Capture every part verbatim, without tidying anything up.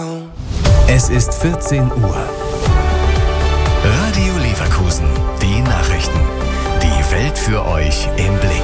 Es ist vierzehn Uhr. Radio Leverkusen, die Nachrichten. Die Welt für euch im Blick.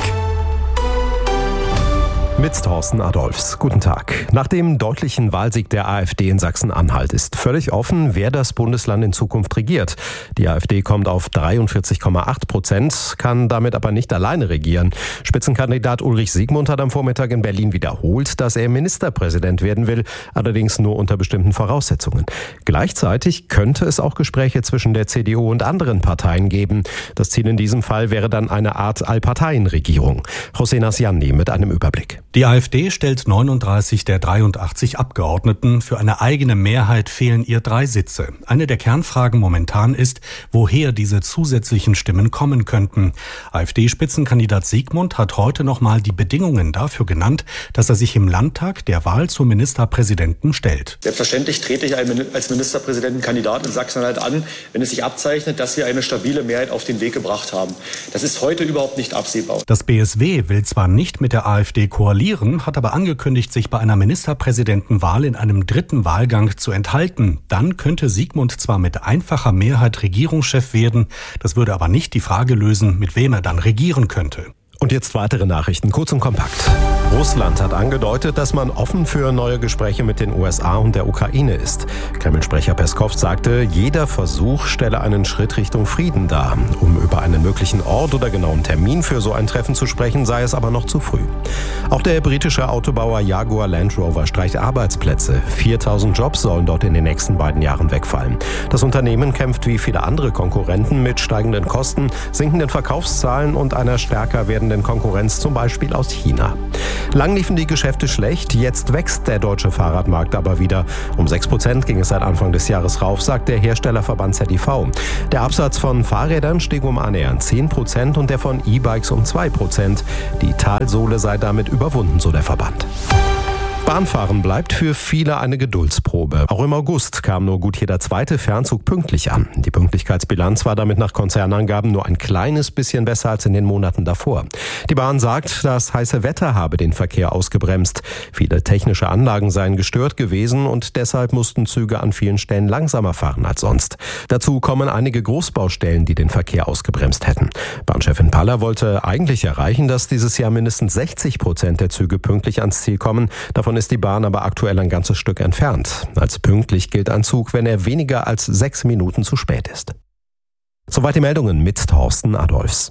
Mit Thorsten Adolphs. Guten Tag. Nach dem deutlichen Wahlsieg der AfD in Sachsen-Anhalt ist völlig offen, wer das Bundesland in Zukunft regiert. Die AfD kommt auf dreiundvierzig Komma acht Prozent, kann damit aber nicht alleine regieren. Spitzenkandidat Ulrich Siegmund hat am Vormittag in Berlin wiederholt, dass er Ministerpräsident werden will, allerdings nur unter bestimmten Voraussetzungen. Gleichzeitig könnte es auch Gespräche zwischen der C D U und anderen Parteien geben. Das Ziel in diesem Fall wäre dann eine Art Allparteienregierung. Hossein Asjani mit einem Überblick. Die AfD stellt neununddreißig der dreiundachtzig Abgeordneten. Für eine eigene Mehrheit fehlen ihr drei Sitze. Eine der Kernfragen momentan ist, woher diese zusätzlichen Stimmen kommen könnten. AfD-Spitzenkandidat Siegmund hat heute nochmal die Bedingungen dafür genannt, dass er sich im Landtag der Wahl zum Ministerpräsidenten stellt. Selbstverständlich trete ich als Ministerpräsidentenkandidat in Sachsen-Anhalt an, wenn es sich abzeichnet, dass wir eine stabile Mehrheit auf den Weg gebracht haben. Das ist heute überhaupt nicht absehbar. Das B S W will zwar nicht mit der AfD koalieren, hat aber angekündigt, sich bei einer Ministerpräsidentenwahl in einem dritten Wahlgang zu enthalten. Dann könnte Siegmund zwar mit einfacher Mehrheit Regierungschef werden, das würde aber nicht die Frage lösen, mit wem er dann regieren könnte. Und jetzt weitere Nachrichten, kurz und kompakt. Russland hat angedeutet, dass man offen für neue Gespräche mit den U S A und der Ukraine ist. Kreml-Sprecher Peskov sagte, jeder Versuch stelle einen Schritt Richtung Frieden dar. Um über einen möglichen Ort oder genauen Termin für so ein Treffen zu sprechen, sei es aber noch zu früh. Auch der britische Autobauer Jaguar Land Rover streicht Arbeitsplätze. viertausend Jobs sollen dort in den nächsten beiden Jahren wegfallen. Das Unternehmen kämpft wie viele andere Konkurrenten mit steigenden Kosten, sinkenden Verkaufszahlen und einer stärker werdenden Konkurrenz, zum Beispiel aus China. Lang liefen die Geschäfte schlecht, jetzt wächst der deutsche Fahrradmarkt aber wieder. Um sechs Prozent ging es seit Anfang des Jahres rauf, sagt der Herstellerverband Z I V. Der Absatz von Fahrrädern stieg um annähernd zehn Prozent und der von E-Bikes um zwei Prozent. Die Talsohle sei damit überwunden, so der Verband. Bahnfahren bleibt für viele eine Geduldsprobe. Auch im August kam nur gut jeder zweite Fernzug pünktlich an. Die Pünktlichkeitsbilanz war damit nach Konzernangaben nur ein kleines bisschen besser als in den Monaten davor. Die Bahn sagt, das heiße Wetter habe den Verkehr ausgebremst. Viele technische Anlagen seien gestört gewesen und deshalb mussten Züge an vielen Stellen langsamer fahren als sonst. Dazu kommen einige Großbaustellen, die den Verkehr ausgebremst hätten. Bahnchefin Paller wollte eigentlich erreichen, dass dieses Jahr mindestens sechzig Prozent der Züge pünktlich ans Ziel kommen. Davon ist die Bahn aber aktuell ein ganzes Stück entfernt. Als pünktlich gilt ein Zug, wenn er weniger als sechs Minuten zu spät ist. Soweit die Meldungen mit Thorsten Adolphs.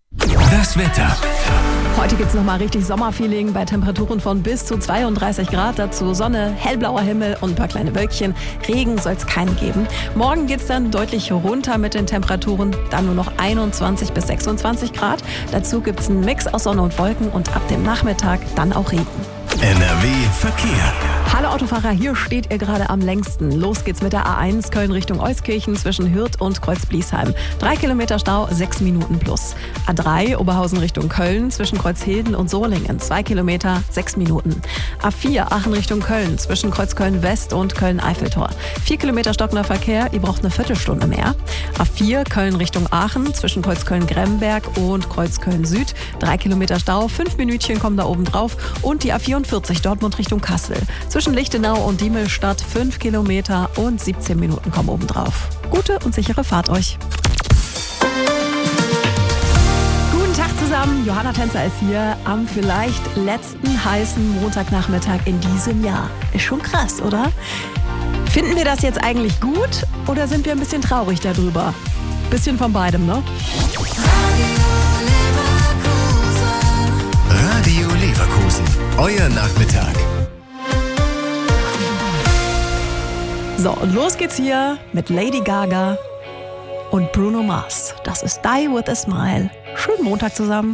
Das Wetter. Heute gibt es nochmal richtig Sommerfeeling bei Temperaturen von bis zu zweiunddreißig Grad. Dazu Sonne, hellblauer Himmel und ein paar kleine Wölkchen. Regen soll es keinen geben. Morgen geht es dann deutlich runter mit den Temperaturen. Dann nur noch einundzwanzig bis sechsundzwanzig Grad. Dazu gibt es einen Mix aus Sonne und Wolken und ab dem Nachmittag dann auch Regen. N R W Verkehr. Hallo Autofahrer, hier steht ihr gerade am längsten. Los geht's mit der A eins Köln Richtung Euskirchen zwischen Hürth und Kreuzbliesheim. Drei Kilometer Stau, sechs Minuten plus. A drei Oberhausen Richtung Köln zwischen Kreuzhilden und Solingen. Zwei Kilometer, sechs Minuten. A vier Aachen Richtung Köln zwischen Kreuzköln West und Köln-Eiffeltor. Vier Kilometer stockender Verkehr, ihr braucht eine Viertelstunde mehr. A vier Köln Richtung Aachen zwischen Kreuzköln-Gremberg und Kreuzköln Süd. Drei Kilometer Stau, fünf Minütchen kommen da oben drauf. Und die A vierundvierzig Dortmund Richtung Kassel. Zwischen Lichtenau und Diemelstadt fünf Kilometer und siebzehn Minuten kommen oben drauf. Gute und sichere Fahrt euch. Guten Tag zusammen, Johanna Tänzer ist hier am vielleicht letzten heißen Montagnachmittag in diesem Jahr. Ist schon krass, oder? Finden wir das jetzt eigentlich gut oder sind wir ein bisschen traurig darüber? Bisschen von beidem, ne? Radio Leverkusen, euer Nachmittag. So, und los geht's hier mit Lady Gaga und Bruno Mars. Das ist Die With A Smile. Schönen Montag zusammen.